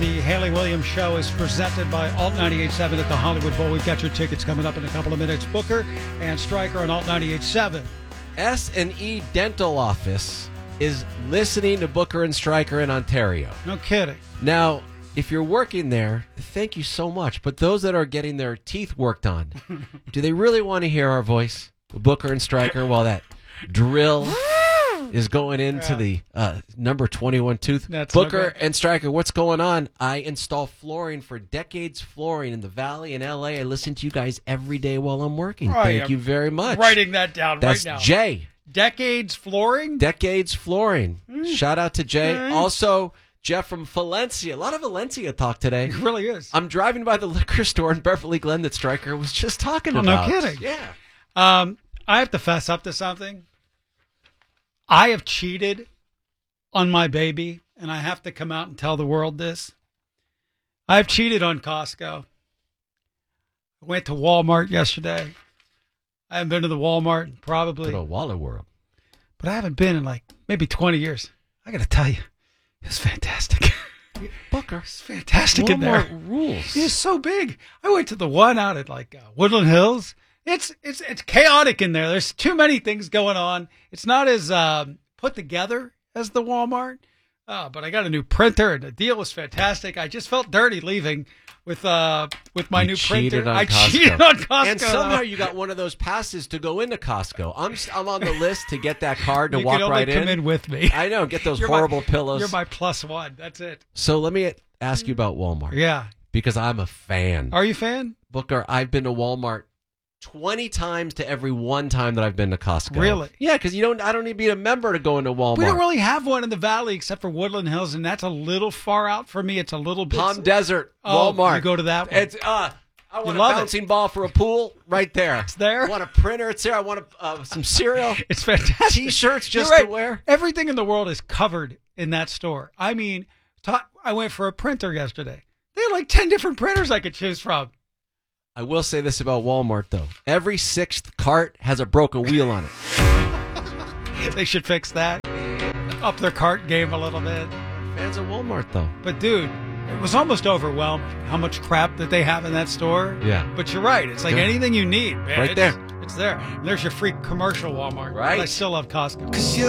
The Haley Williams Show is presented by Alt 98.7 at the Hollywood Bowl. We've got your tickets coming up in a couple of minutes. Booker and Stryker on Alt 98.7. S&E Dental Office is listening to Booker and Stryker in Ontario. No kidding. Now, if you're working there, thank you so much. But those that are getting their teeth worked on, do they really want to hear our voice, Booker and Stryker, while that drill is going into the number 21 tooth? That's Booker and Stryker, what's going on? I install flooring for Decades Flooring in the Valley in L.A. I listen to you guys every day while I'm working. Thank you very much. Writing that down That's right now. Jay. Decades Flooring? Decades Flooring. Shout out to Jay. Also, Jeff from Valencia. A lot of Valencia talk today. It really is. I'm driving by the liquor store in Beverly Glen that Stryker was just talking about. No kidding. Yeah. I have to fess up to something. I have cheated on my baby, and I have to come out and tell the world this. I've cheated on Costco. I went to Walmart yesterday. I haven't been to the Walmart probably. To the Waller World. But I haven't been in like maybe 20 years. I got to tell you, it's fantastic. Booker. It's fantastic in there. Walmart rules. It's so big. I went to the one out at like Woodland Hills. It's chaotic in there. There's too many things going on. It's not as put together as the Walmart. But I got a new printer, and the deal was fantastic. I just felt dirty leaving with my new printer. I cheated on Costco. And somehow you got one of those passes to go into Costco. I'm on the list to get that card to walk right in. You can only come in with me. I know. Get those horrible pillows. You're my plus one. That's it. So let me ask you about Walmart. Yeah. Because I'm a fan. Are you a fan? Booker, I've been to Walmart 20 times to every one time that I've been to Costco. Really? Yeah, because I don't need to be a member to go into Walmart. We don't really have one in the Valley except for Woodland Hills, and that's a little far out for me. It's a little bit. Palm Desert, Walmart. You go to that one. It's I want a bouncing ball for a pool right there. It's there. I want a printer. It's there. I want some cereal. It's fantastic. T-shirts just to wear. Everything in the world is covered in that store. I mean, I went for a printer yesterday. They had like 10 different printers I could choose from. I will say this about Walmart, though. Every sixth cart has a broken wheel on it. They should fix that. Up their cart game a little bit. Fans of Walmart, though. But, dude, it was almost overwhelming how much crap that they have in that store. Yeah. But you're right. It's like anything you need, man. Right there. It's there. And there's your free commercial Walmart. Right. But I still love Costco.